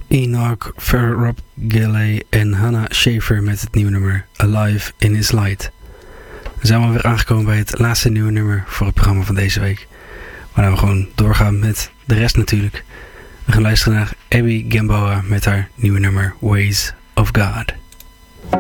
Enoch Rob Gilley en Hannah Schaefer met het nieuwe nummer Alive in His Light. We zijn alweer aangekomen bij het laatste nieuwe nummer voor het programma van deze week. Waarna we gewoon doorgaan met de rest natuurlijk. We gaan luisteren naar Abby Gamboa met haar nieuwe nummer Ways of God.